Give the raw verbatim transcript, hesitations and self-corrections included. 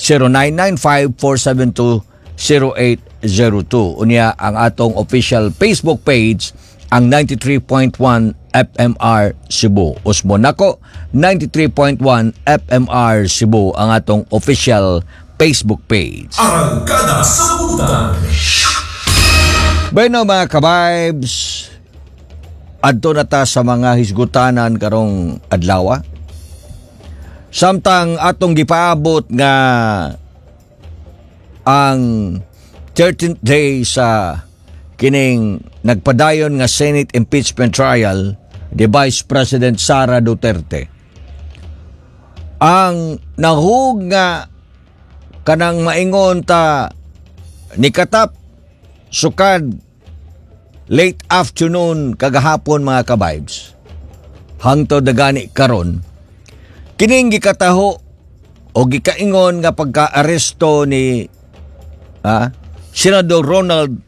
zero nine nine five four seven two zero eight zero two. Unya ang atong official Facebook page ang ninety-three point one F M R Cebu. Usmo nako ninety-three point one F M R Cebu ang atong official Facebook page. Arangkada sa Butan. Bueno mga ka-vibes, adto na ta sa mga hisgutanan karong adlaw. Samtang atong gipaabot nga ang thirteenth day sa kining nagpadayon nga Senate impeachment trial ni Vice President Sara Duterte. Ang nahug nga kanang maingon ta nikatap sukad late afternoon kagahapon mga ka-vibes. Hangtod na gani karon kining gikataho o gikaingon nga pagka-aresto ni ha, Senador Ronald